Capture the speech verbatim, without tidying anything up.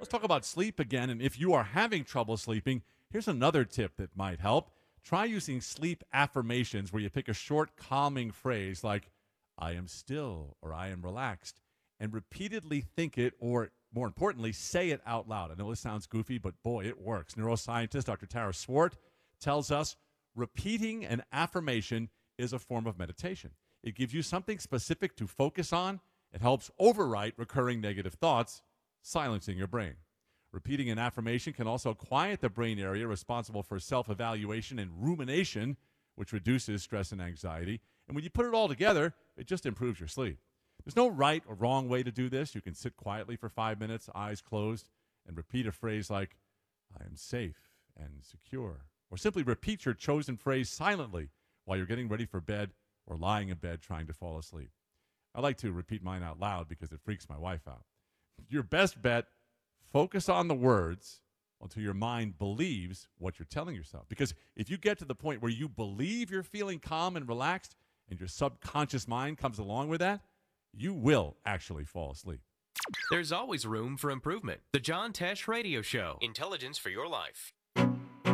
Let's talk about sleep again. And if you are having trouble sleeping, here's another tip that might help. Try using sleep affirmations where you pick a short, calming phrase like, I am still or I am relaxed, and repeatedly think it, or more importantly, say it out loud. I know this sounds goofy, but boy, it works. Neuroscientist Doctor Tara Swart tells us repeating an affirmation is a form of meditation. It gives you something specific to focus on. It helps overwrite recurring negative thoughts, silencing your brain. Repeating an affirmation can also quiet the brain area responsible for self-evaluation and rumination, which reduces stress and anxiety. And when you put it all together, it just improves your sleep. There's no right or wrong way to do this. You can sit quietly for five minutes, eyes closed, and repeat a phrase like, I am safe and secure. Or simply repeat your chosen phrase silently while you're getting ready for bed or lying in bed trying to fall asleep. I like to repeat mine out loud because it freaks my wife out. Your best bet, focus on the words until your mind believes what you're telling yourself. Because if you get to the point where you believe you're feeling calm and relaxed and your subconscious mind comes along with that, you will actually fall asleep. There's always room for improvement. The John Tesh Radio Show. Intelligence for your life.